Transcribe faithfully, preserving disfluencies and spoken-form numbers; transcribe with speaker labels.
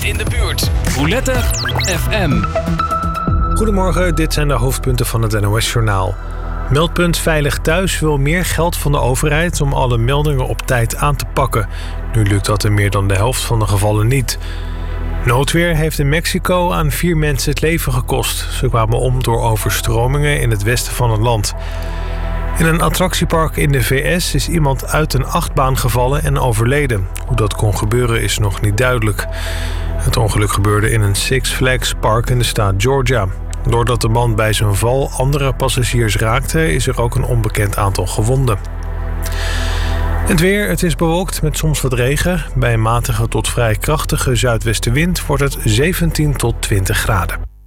Speaker 1: in de buurt. Roulette F M.
Speaker 2: Goedemorgen, dit zijn de hoofdpunten van het N O S-journaal. Meldpunt Veilig Thuis wil meer geld van de overheid om alle meldingen op tijd aan te pakken. Nu lukt dat in meer dan de helft van de gevallen niet. Noodweer heeft in Mexico aan vier mensen het leven gekost. Ze kwamen om door overstromingen in het westen van het land. In een attractiepark in de V S is iemand uit een achtbaan gevallen en overleden. Hoe dat kon gebeuren is nog niet duidelijk. Het ongeluk gebeurde in een Six Flags park in de staat Georgia. Doordat de man bij zijn val andere passagiers raakte, is er ook een onbekend aantal gewonden. Het weer, het is bewolkt met soms wat regen. Bij een matige tot vrij krachtige zuidwestenwind wordt het zeventien tot twintig graden.